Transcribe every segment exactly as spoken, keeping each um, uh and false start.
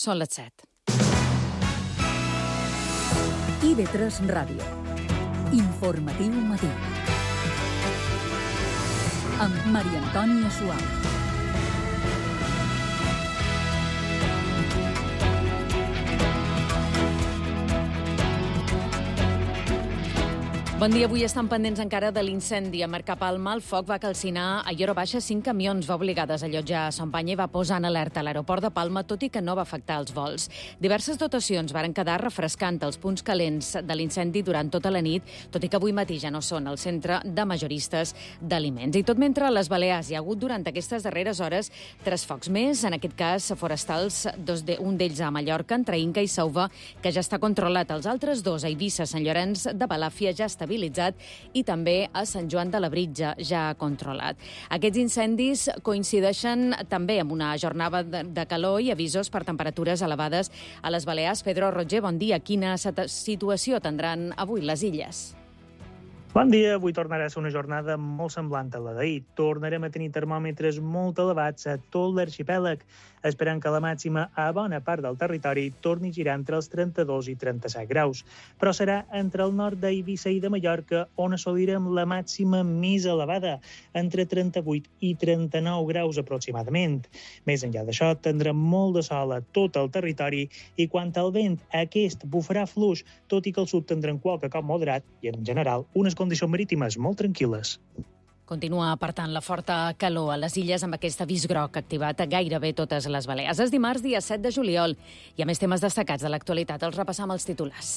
Són les set. I V tres Ràdio. Informatiu matí. Amb Maria Antònia Suau. Bon dia. Avui estan pendents encara de l'incendi a Mercapalma. El foc va calcinar a Lloro Baixa cinc camions, va obligar a desallotjar Son Banya i va posar en alerta a l'aeroport de Palma, tot i que no va afectar els vols. Diverses dotacions varen quedar refrescant els punts calents de l'incendi durant tota la nit, tot i que avui matí ja no són el centre de majoristes d'aliments. I tot mentre a les Balears hi ha hagut durant aquestes darreres hores tres focs més, en aquest cas forestals, dos de, un d'ells a Mallorca, entre Inca i Sauva, que ja està controlat. Els altres dos, a Eivissa, Sant Llorenç de Balàfia, ja està i també a Sant Joan de Labritja, ja controlat. Aquests incendis coincideixen també amb una jornada de calor i avisos per temperatures elevades a les Balears. Pedro Roger, bon dia. Quina situació tindran avui les illes? Bon dia. Avui tornarà a ser una jornada molt semblant a la d'ahir. Tornarem a tenir termòmetres molt elevats a tot l'arxipèlag, esperant que la màxima a bona part del territori torni a girar entre els trenta-dos i trenta-set graus. Però serà entre el nord d'Eivissa i de Mallorca on assolirem la màxima més elevada, entre trenta-vuit i trenta-nou graus aproximadament. Més enllà d'això, tindrem molt de sol a tot el territori i quant al vent, aquest bufarà fluix, tot i que al sud tindrem qualque cop moderat i, en general, unes condicions marítimes molt tranquil·les. Continua, per tant, la forta calor a les illes amb aquest avís groc activat a gairebé totes les Balears. És dimarts, dia set de juliol. Hi ha més temes destacats de l'actualitat. Els repassam els titulars.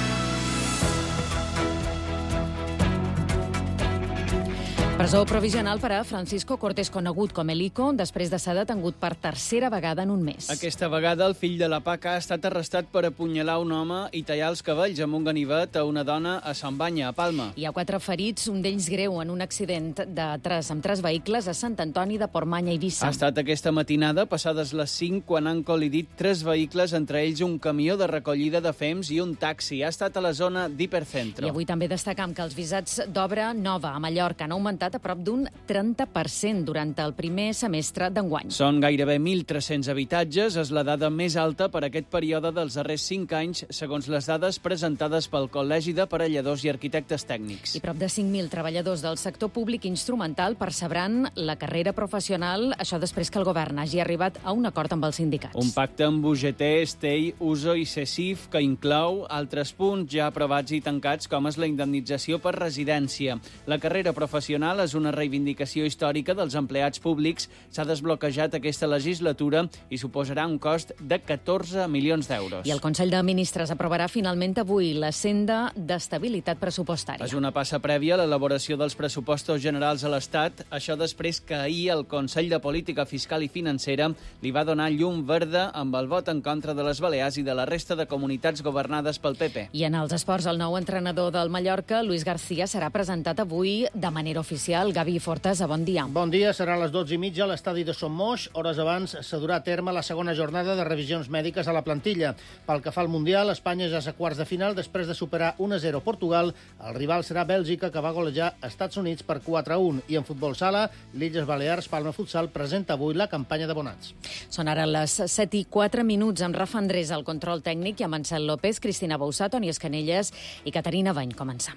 Presó provisional per a Francisco Cortés, conegut com el Ico, després de ser detengut per tercera vegada en un mes. Aquesta vegada el fill de la Paca ha estat arrestat per apunyalar un home i tallar els cabells amb un ganivet a una dona a Son Banya, a Palma. Hi ha quatre ferits, un d'ells greu en un accident de tres, amb tres vehicles a Sant Antoni de Portmany i Eivissa. Ha estat aquesta matinada, passades les cinc, quan han col·lidit tres vehicles, entre ells un camió de recollida de fems i un taxi. Ha estat a la zona d'Hipercentro. I avui també destacam que els visats d'obra nova a Mallorca han augmentat a prop d'un trenta per cent durant el primer semestre d'enguany. Són gairebé mil tres-cents habitatges, és la dada més alta per aquest període dels darrers cinc anys, segons les dades presentades pel Col·legi d'Aparelladors i Arquitectes Tècnics. I prop de cinc mil treballadors del sector públic instrumental percebran la carrera professional, això després que el govern hagi arribat a un acord amb els sindicats. Un pacte amb U G T, Stei, Uso i Cesif, que inclou altres punts ja aprovats i tancats, com és la indemnització per residència. La carrera professional és una reivindicació històrica dels empleats públics. S'ha desbloquejat aquesta legislatura i suposarà un cost de catorze milions d'euros. I el Consell de Ministres aprovarà finalment avui la senda d'estabilitat pressupostària. És una passa prèvia a l'elaboració dels pressupostos generals a l'Estat, això després que ahir el Consell de Política Fiscal i Financera li va donar llum verda amb el vot en contra de les Balears i de la resta de comunitats governades pel P P. I en els esports, el nou entrenador del Mallorca, Luis García, serà presentat avui de manera oficial. Gavi Fortesa, bon dia. Bon dia, serà a les dotze i mitja a l'estadi de Son Moix. Hores abans se durà a terme la segona jornada de revisions mèdiques a la plantilla. Pel que fa al Mundial, Espanya ja és a quarts de final després de superar un a zero Portugal. El rival serà Bèlgica, que va golejar Estats Units per quatre a un. I en futbol sala, l'Illes Balears Palma Futsal presenta avui la campanya d'abonats. Són ara les set i quatre minuts amb Rafa Andrés al control tècnic i amb Ansel López, Cristina Boussà, Toni Escanelles i Caterina Bany. Començam.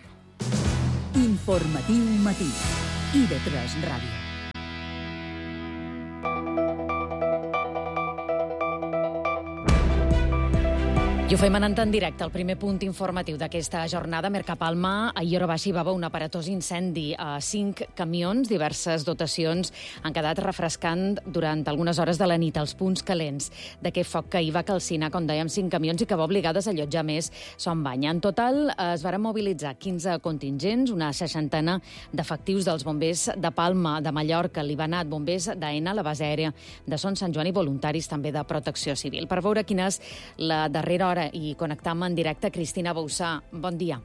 Informatiu matí. I V tres Ràdio. I ho fem anant en directe. El primer punt informatiu d'aquesta jornada, Mercapalma, a Lloro Baixa hi va haver un aparatós incendi a cinc camions. Diverses dotacions han quedat refrescant durant algunes hores de la nit als punts calents d'aquest foc que hi va calcinar, com dèiem, cinc camions i que va obligar a desallotjar més Son Banya. En total es varen mobilitzar quinze contingents, una seixantena d'efectius dels bombers de Palma, de Mallorca, Libanat, bombers d'Aena, la base aèria de Son Sant Joan i voluntaris també de Protecció Civil. Per veure quina és la darrera hora i connectam en directe Cristina Boussà. Bon dia.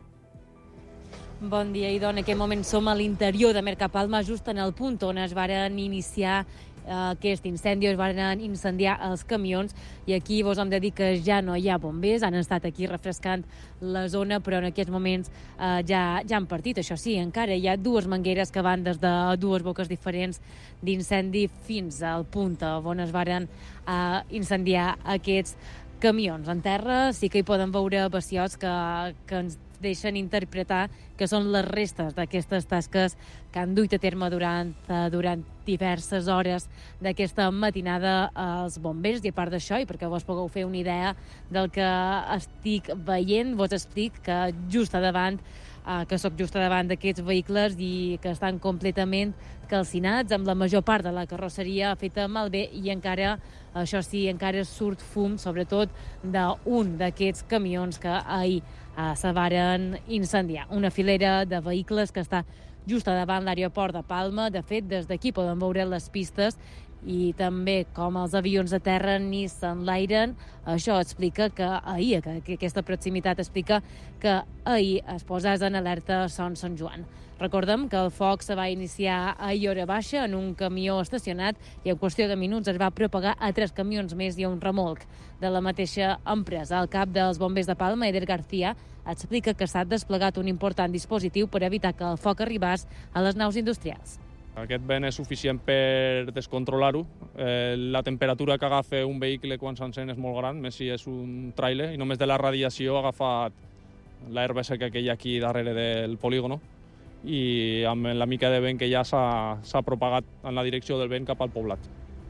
Bon dia, i en aquest moment som a l'interior de Mercapalma, just en el punt on es varen iniciar aquest incendi, es van incendiar els camions, i aquí vos hem de dir que ja no hi ha bombers, han estat aquí refrescant la zona, però en aquests moments eh, ja, ja han partit. Això sí, encara hi ha dues mangueres que van des de dues boques diferents d'incendi fins al punt on es varen eh, incendiar aquests camions. En terra sí que hi poden veure bassiots que, que ens deixen interpretar que són les restes d'aquestes tasques que han duit a terme durant, durant diverses hores d'aquesta matinada els bombers. I a part d'això, i perquè vos pugueu fer una idea del que estic veient, vos explic que just a davant eh, que sóc just a davant d'aquests vehicles i que estan completament calcinats, amb la major part de la carrosseria feta malbé, i encara, això sí, encara surt fum, sobretot d'un d'aquests camions que ahir eh, se varen incendiar. Una filera de vehicles que està just a davant l'aeroport de Palma. De fet, des d'aquí poden veure les pistes i també com els avions de terra ni s'enlairen. Això explica que ahir, que aquesta proximitat explica que ahir es posés en alerta Son Sant Joan. Recordem que el foc se va iniciar a Hora Baixa en un camió estacionat i en qüestió de minuts es va propagar a tres camions més i a un remolc de la mateixa empresa. El cap dels bombers de Palma, Eder García, explica que s'ha desplegat un important dispositiu per evitar que el foc arribés a les naus industrials. Aquest vent és suficient per descontrolar-ho. Eh, la temperatura que agafa un vehicle quan s'encén és molt gran, més si és un tràiler, i només de la radiació ha agafat l'herba seca que hi ha aquí darrere del polígono, i amb la mica de vent que ja s'ha propagat en la direcció del vent cap al poblat.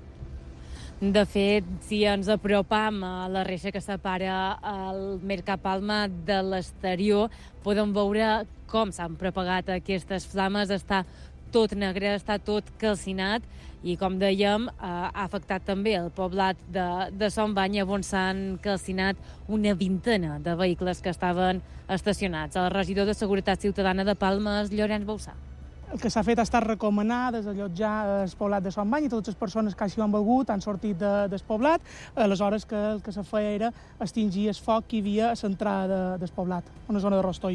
De fet, si ens apropam a la reixa que separa el Mercat Palma de l'exterior, podem veure com s'han propagat aquestes flames. Està tot negre, està tot calcinat, i com dèiem, eh, ha afectat també el poblat de, de Son Banya, on s'han calcinat una vintena de vehicles que estaven estacionats. El regidor de Seguretat Ciutadana de Palma és Llorenç Bausà. El que s'ha fet ha estat recomanar desallotjar el poblat de Son Banya, i totes les persones que així ho han volgut han sortit de, del poblat. Aleshores, que el que se feia era extingir el foc que hi havia a l'entrada de, del poblat, a una zona de Rostoi.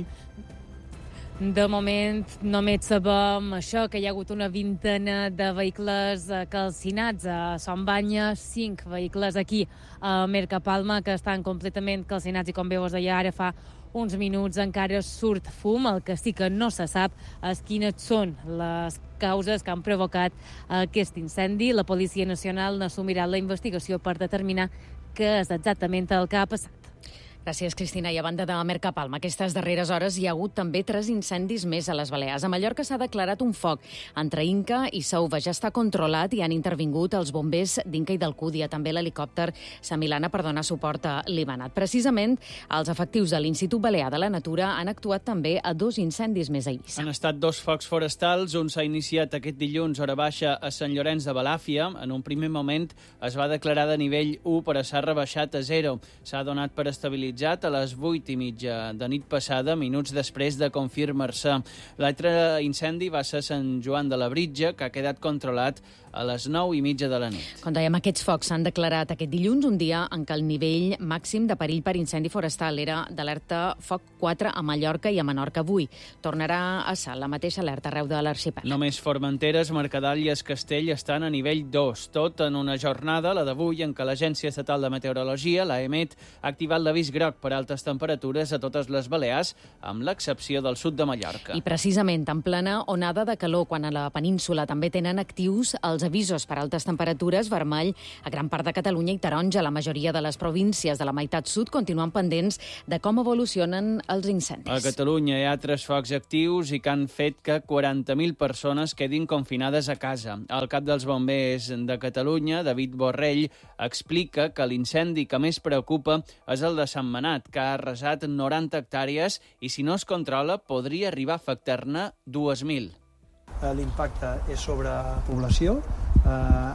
De moment només sabem això, que hi ha hagut una vintena de vehicles calcinats a Son Banya, cinc vehicles aquí a Mercat Palma que estan completament calcinats, i com bé us deia, ara fa uns minuts encara surt fum. El que sí que no se sap és quines són les causes que han provocat aquest incendi. La Policia Nacional n'assumirà la investigació per determinar què és exactament el que ha passat. Gràcies, Cristina. I a banda de Mercat Palma, aquestes darreres hores hi ha hagut també tres incendis més a les Balears. A Mallorca s'ha declarat un foc entre Inca i Sauva. Ja està controlat i han intervingut els bombers d'Inca i d'Alcúdia, també l'helicòpter Samilana, per donar suport a l'Ibanat. Precisament, els efectius de l'Institut Balear de la Natura han actuat també a dos incendis més a Eivissa. Han estat dos focs forestals. Un s'ha iniciat aquest dilluns, hora baixa, a Sant Llorenç de Balàfia. En un primer moment es va declarar de nivell u, però s'ha rebaixat a zero. S'ha donat per estabilitzar a les vuit i mitja de nit passada, minuts després de confirmar-se. L'altre incendi va ser a Sant Joan de la Britja, que ha quedat controlat a les nou i mitja de la nit. Com dèiem, aquests focs s'han declarat aquest dilluns, un dia en què el nivell màxim de perill per incendi forestal era d'alerta foc quatre a Mallorca i a Menorca. Avui tornarà a ser la mateixa alerta arreu de l'arxipèlag. Només Formenteres, Mercadal i Escastell estan a nivell dos, tot en una jornada, la d'avui, en què l'Agència Estatal de Meteorologia, l'A E M E T, ha activat l'avís groc per altes temperatures a totes les Balears, amb l'excepció del sud de Mallorca. I precisament en plena onada de calor, quan a la península també tenen actius els avisos per altes temperatures, vermell a gran part de Catalunya i taronja a la majoria de les províncies de la meitat sud, continuen pendents de com evolucionen els incendis. A Catalunya hi ha tres focs actius i que han fet que quaranta mil persones quedin confinades a casa. El cap dels bombers de Catalunya, David Borrell, explica que l'incendi que més preocupa és el de Sant Manat, que ha arrasat noranta hectàrees i, si no es controla, podria arribar a afectar-ne dues mil. L'impacte és sobre població, eh,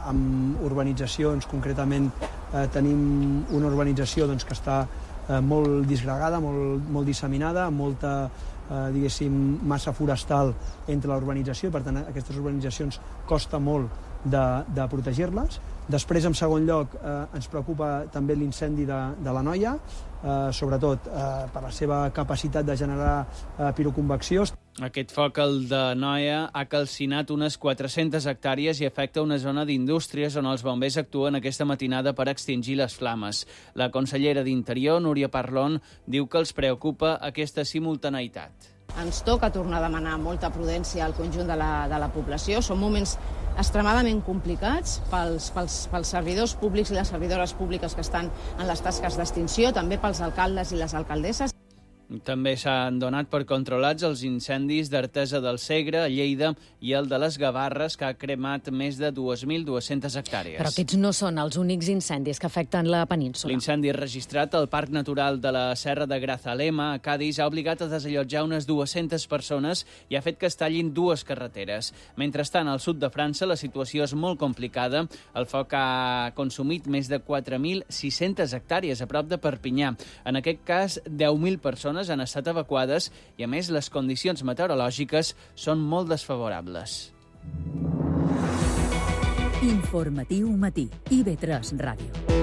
amb urbanitzacions, concretament eh, tenim una urbanització doncs, que està eh, molt disgregada, molt, molt disseminada, amb molta eh, diguéssim, massa forestal entre la urbanització, per tant aquestes urbanitzacions costa molt de, de protegir-les. Després, en segon lloc, eh, ens preocupa també l'incendi de, de la Noia, eh, sobretot eh, per la seva capacitat de generar eh, piroconvecció. Aquest foc, el de Noia, ha calcinat unes quatre-centes hectàrees i afecta una zona d'indústries on els bombers actuen aquesta matinada per extingir les flames. La consellera d'Interior, Núria Parlon, diu que els preocupa aquesta simultaneïtat. Ens toca tornar a demanar molta prudència al conjunt de la, de la població. Són moments extremadament complicats pels, pels, pels servidors públics i les servidores públiques que estan en les tasques d'extinció, també pels alcaldes i les alcaldesses. També s'han donat per controlats els incendis d'Artesa del Segre, a Lleida, i el de les Gavarres, que ha cremat més de dues mil dues-centes hectàrees. Però aquests no són els únics incendis que afecten la península. L'incendi registrat al Parc Natural de la Serra de Grazalema, a Cádiz, ha obligat a desallotjar unes dues-centes persones i ha fet que es tallin dues carreteres. Mentrestant, al sud de França, la situació és molt complicada. El foc ha consumit més de quatre mil sis-centes hectàrees a prop de Perpinyà. En aquest cas, deu mil persones han estat evacuades i, a més, les condicions meteorològiques són molt desfavorables. Informatiu matí. I V tres Ràdio.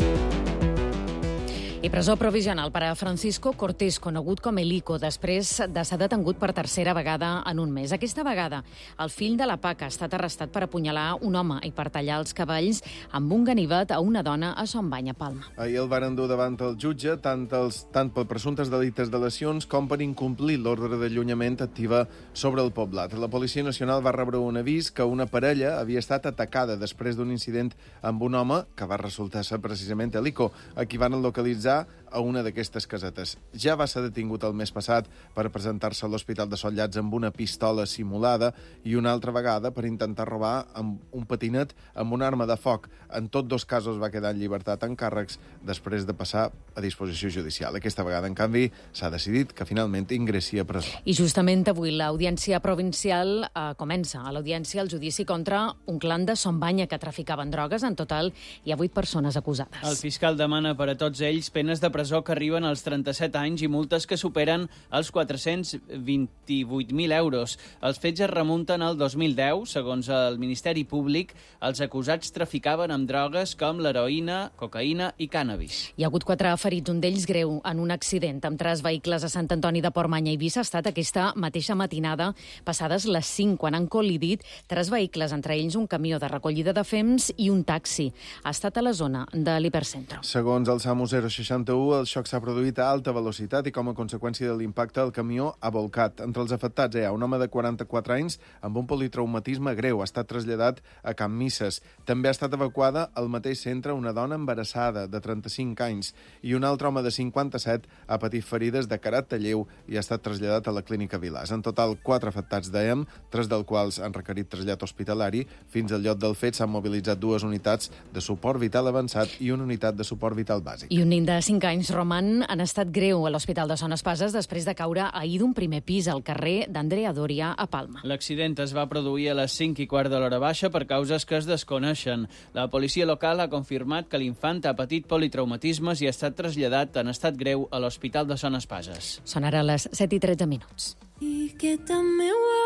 I presó provisional per a Francisco Cortés, conegut com el Ico, després de ser detengut per tercera vegada en un mes. Aquesta vegada, el fill de la Paca ha estat arrestat per apunyalar un home i per tallar els cabells amb un ganivet a una dona a Son Bany, a Palma. Ahir el van endur davant el jutge tant, els, tant per presumptes delictes de lesions com per incomplir l'ordre d'allunyament activa sobre el poblat. La Policia Nacional va rebre un avís que una parella havia estat atacada després d'un incident amb un home que va resultar ser precisament el Ico, a qui van localitzar a una d'aquestes casetes. Ja va ser detingut el mes passat per presentar-se a l'Hospital de Sollats amb una pistola simulada i una altra vegada per intentar robar amb un patinet amb una arma de foc. En tots dos casos va quedar en llibertat en càrrecs després de passar a disposició judicial. Aquesta vegada, en canvi, s'ha decidit que finalment ingressi a presó. I justament avui l'Audiència Provincial eh, comença a l'audiència el judici contra un clan de Son Banya que traficaven drogues. En total hi ha vuit persones acusades. El fiscal demana per a tots ells penes de presó que arriben als trenta-set anys i multes que superen els quatre-cents vint-i-vuit mil euros. Els fets es remunten al dos mil deu. Segons el Ministeri Públic, els acusats traficaven amb drogues com l'heroïna, cocaïna i cànnabis. Hi ha hagut quatre ferits, un d'ells greu, en un accident amb tres vehicles a Sant Antoni de Portmany a Eivissa. Ha estat aquesta mateixa matinada, passades les cinc, quan han col·lidit tres vehicles, entre ells un camió de recollida de fems i un taxi. Ha estat a la zona de l'Hipercentro. Segons el SAMU zero seixanta-u, el xoc s'ha produït a alta velocitat i com a conseqüència de l'impacte el camió ha volcat. Entre els afectats hi ha un home de quaranta-quatre anys amb un politraumatisme greu. Ha estat traslladat a Can Misses. També ha estat evacuada al mateix centre una dona embarassada de trenta-cinc anys i un altre home de cinquanta-set ha patit ferides de caràcter lleu i ha estat traslladat a la clínica Vilàs. En total, quatre afectats dèiem, tres dels quals han requerit trasllat hospitalari. Fins al lloc del fet s'han mobilitzat dues unitats de suport vital avançat i una unitat de suport vital bàsic. I un nen de cinc anys roman en estat greu a l'Hospital de Son Espases després de caure ahir d'un primer pis al carrer d'Andrea Doria a Palma. L'accident es va produir a les cinc i quart de l'hora baixa per causes que es desconeixen. La policia local ha confirmat que l'infant ha patit politraumatismes i ha estat traslladat en estat greu a l'Hospital de Son Espases. Són ara les set i tretze minuts. I que també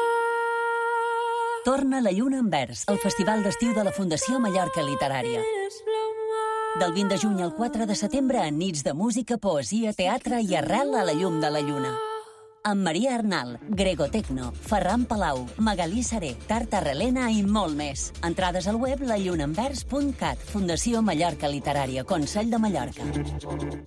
Torna la Lluna en Vers, el festival d'estiu de la Fundació Mallorca Literària. Del vint de juny al quatre de setembre, en nits de música, poesia, teatre i arrel a la llum de la lluna. Amb Maria Arnal, Grego Tecno, Ferran Palau, Magalí Saré, Tarta Relena i molt més. Entrades al web la lluna en vers punt cat, Fundació Mallorca Literària, Consell de Mallorca.